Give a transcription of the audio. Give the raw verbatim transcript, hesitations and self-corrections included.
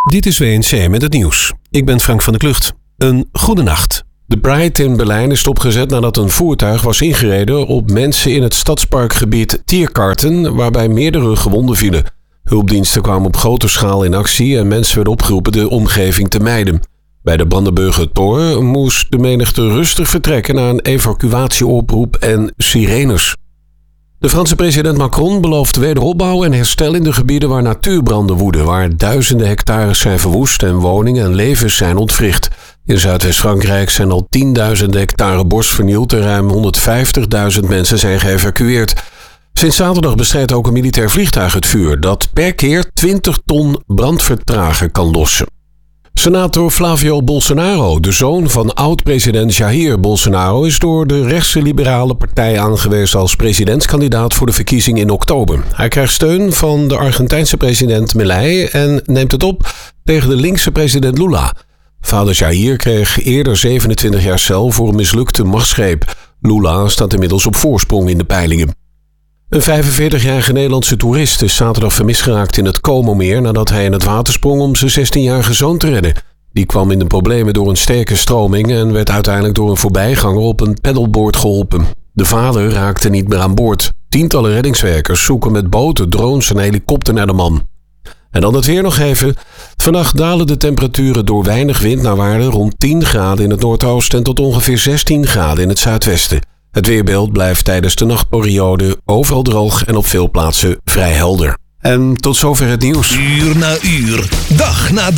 Dit is W N C met het nieuws. Ik ben Frank van der Klucht. Een goede nacht. De Pride in Berlijn is stopgezet nadat een voertuig was ingereden op mensen in het stadsparkgebied Tiergarten, waarbij meerdere gewonden vielen. Hulpdiensten kwamen op grote schaal in actie en mensen werden opgeroepen de omgeving te mijden. Bij de Brandenburger Tor moest de menigte rustig vertrekken na een evacuatieoproep en sirenes. De Franse president Macron belooft wederopbouw en herstel in de gebieden waar natuurbranden woeden, waar duizenden hectares zijn verwoest en woningen en levens zijn ontwricht. In Zuidwest-Frankrijk zijn al tienduizenden hectare bos vernield en ruim honderdvijftigduizend mensen zijn geëvacueerd. Sinds zaterdag bestrijdt ook een militair vliegtuig het vuur dat per keer twintig ton brandvertrager kan lossen. Senator Flavio Bolsonaro, de zoon van oud-president Jair Bolsonaro, is door de rechtse liberale partij aangewezen als presidentskandidaat voor de verkiezing in oktober. Hij krijgt steun van de Argentijnse president Milei en neemt het op tegen de linkse president Lula. Vader Jair kreeg eerder zevenentwintig jaar cel voor een mislukte machtsgreep. Lula staat inmiddels op voorsprong in de peilingen. Een vijfenveertigjarige Nederlandse toerist is zaterdag vermist geraakt in het Como-meer nadat hij in het water sprong om zijn zestienjarige zoon te redden. Die kwam in de problemen door een sterke stroming en werd uiteindelijk door een voorbijganger op een paddleboard geholpen. De vader raakte niet meer aan boord. Tientallen reddingswerkers zoeken met boten, drones en helikopter naar de man. En dan het weer nog even. Vannacht dalen de temperaturen door weinig wind naar waarde rond tien graden in het noordoosten en tot ongeveer zestien graden in het zuidwesten. Het weerbeeld blijft tijdens de nachtperiode overal droog en op veel plaatsen vrij helder. En tot zover het nieuws. Uur na uur, dag na dag.